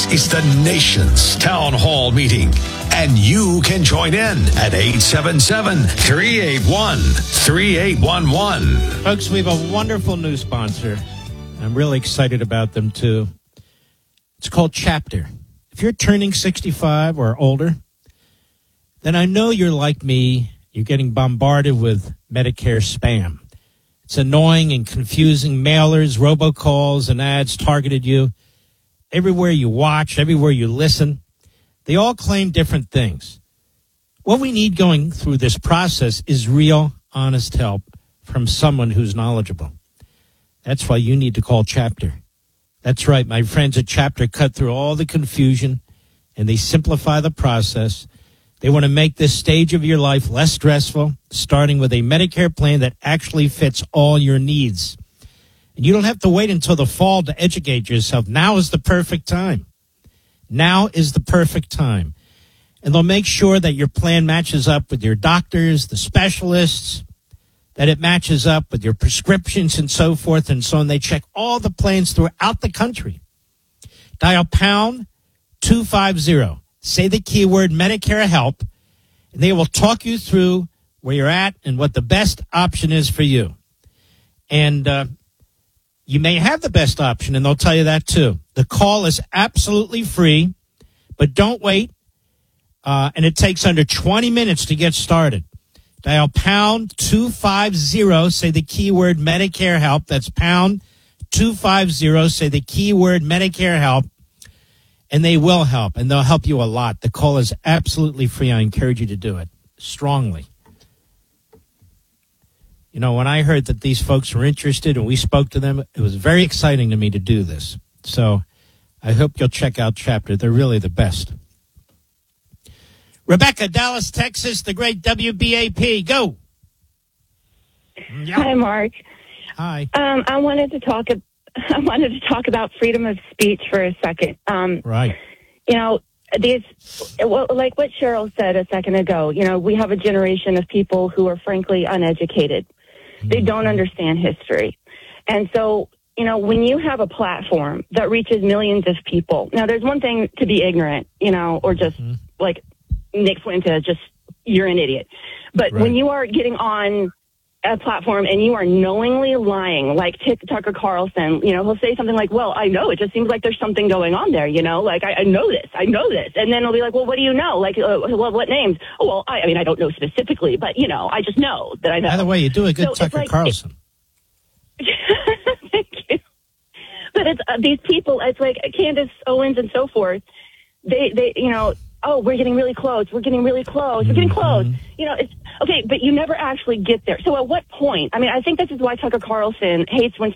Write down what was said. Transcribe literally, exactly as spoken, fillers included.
is the nation's town hall meeting, and you can join in at eight seven seven, three eight one, three eight one one. Folks, we have a wonderful new sponsor. I'm really excited about them, too. It's called Chapter. If you're turning sixty-five or older, then I know you're like me. You're getting bombarded with Medicare spam. It's annoying and confusing. Mailers, robocalls, and ads targeted you. Everywhere you watch, everywhere you listen, they all claim different things. What we need going through this process is real, honest help from someone who's knowledgeable. That's why you need to call Chapter. That's right. My friends at Chapter cut through all the confusion, and they simplify the process. They want to make this stage of your life less stressful, starting with a Medicare plan that actually fits all your needs. And you don't have to wait until the fall to educate yourself. Now is the perfect time. Now is the perfect time. And they'll make sure that your plan matches up with your doctors, the specialists, that it matches up with your prescriptions and so forth and so on. They check all the plans throughout the country. Dial pound two fifty. Say the keyword Medicare Help, and they will talk you through where you're at and what the best option is for you. And uh, you may have the best option, and they'll tell you that too. The call is absolutely free, but don't wait. Uh, and it takes under twenty minutes to get started. Dial pound two fifty. Say the keyword Medicare Help. That's pound two fifty. Say the keyword Medicare Help. And they will help, and they'll help you a lot. The call is absolutely free. I encourage you to do it strongly. You know, when I heard that these folks were interested and we spoke to them, it was very exciting to me to do this. So I hope you'll check out Chapter. They're really the best. Rebecca, Dallas, Texas, the great W B A P. Go. Yep. Hi, Mark. Hi. Um, I wanted to talk I wanted to talk about freedom of speech for a second. Um, right. You know, these, well, like what Cheryl said a second ago, you know, we have a generation of people who are frankly uneducated. Mm-hmm. They don't understand history. And so, you know, when you have a platform that reaches millions of people, now there's one thing to be ignorant, you know, or just mm-hmm. like Nick Fuentes, just, you're an idiot. But right. when you are getting on a platform and you are knowingly lying, like Tucker Carlson, you know, he'll say something like, well, I know, it just seems like there's something going on there, you know, like I, I know this, I know this. And then he'll be like, well, what do you know? Like, uh, well, what names? Oh, well, I, I mean, I don't know specifically, but, you know, I just know that I know. By the way, you do a good so Tucker like, Carlson. It, thank you. But it's uh, these people, it's like Candace Owens and so forth. They, they, you know, oh, we're getting really close. We're getting really close. We're getting close. Mm-hmm. You know, it's okay, but you never actually get there. So at what point? I mean, I think this is why Tucker Carlson hates when